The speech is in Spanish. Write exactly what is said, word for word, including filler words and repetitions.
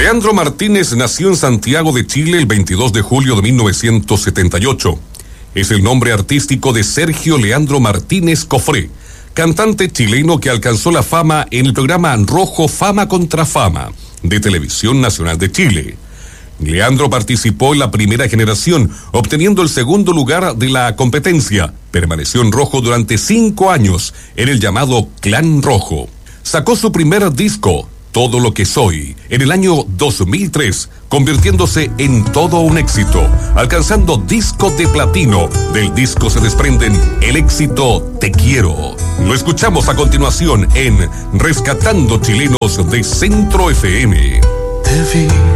Leandro Martínez nació en Santiago de Chile el veintidós de julio de mil novecientos setenta y ocho. Es el nombre artístico de Sergio Leandro Martínez Cofré, cantante chileno que alcanzó la fama en el programa Rojo Fama contra Fama de Televisión Nacional de Chile. Leandro participó en la primera generación, obteniendo el segundo lugar de la competencia. Permaneció en rojo durante cinco años en el llamado Clan Rojo. Sacó su primer disco, Todo lo que soy, en el año dos mil tres, convirtiéndose en todo un éxito, alcanzando disco de platino. Del disco se desprenden el éxito Te Quiero. Lo escuchamos a continuación en Rescatando Chilenos de Centro F M. Te vi